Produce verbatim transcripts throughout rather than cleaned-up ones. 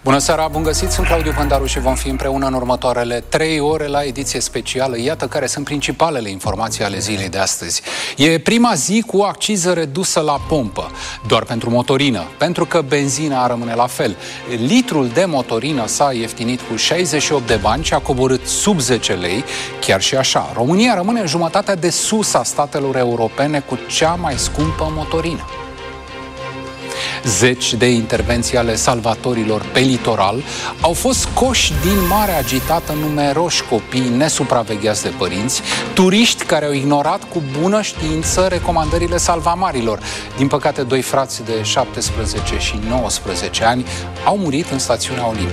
Bună seara, bun găsit, sunt Claudiu Pândaru și vom fi împreună în următoarele trei ore la ediție specială. Iată care sunt principalele informații ale zilei de astăzi. E prima zi cu acciză redusă la pompă, doar pentru motorină, pentru că benzina rămâne la fel. Litrul de motorină s-a ieftinit cu șaizeci și opt de bani și a coborât sub zece lei, chiar și așa. România rămâne în jumătatea de sus a statelor europene cu cea mai scumpă motorină. Zeci de intervenții ale salvatorilor pe litoral au fost scoși din mare agitată numeroși copii nesupravegheați de părinți, turiști care au ignorat cu bună știință recomandările salvamarilor. Din păcate, doi frați de șaptesprezece și nouăsprezece ani au murit în stațiunea Olimp.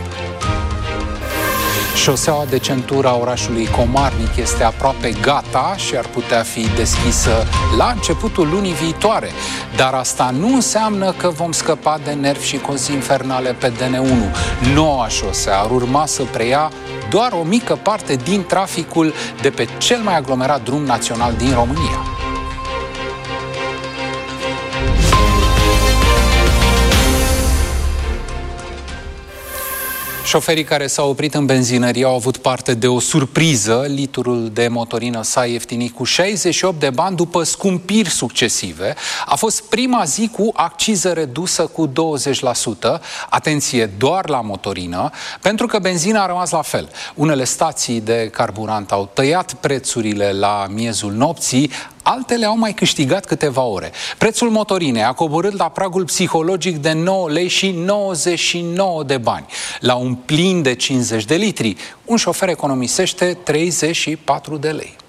Șoseaua de centură a orașului Comarnic este aproape gata și ar putea fi deschisă la începutul lunii viitoare. Dar asta nu înseamnă că vom scăpa de nervi și cozi infernale pe D N unu. Noua șosea ar urma să preia doar o mică parte din traficul de pe cel mai aglomerat drum național din România. Șoferii care s-au oprit în benzinărie au avut parte de o surpriză. Litrul de motorină s-a ieftinit cu șaizeci și opt de bani după scumpiri succesive. A fost prima zi cu acciză redusă cu douăzeci la sută. Atenție, doar la motorină, pentru că benzina a rămas la fel. Unele stații de carburant au tăiat prețurile la miezul nopții, altele au mai câștigat câteva ore. Prețul motorinei a coborât la pragul psihologic de nouă lei și nouăzeci și nouă de bani. La un plin de cincizeci de litri, un șofer economisește treizeci și patru de lei.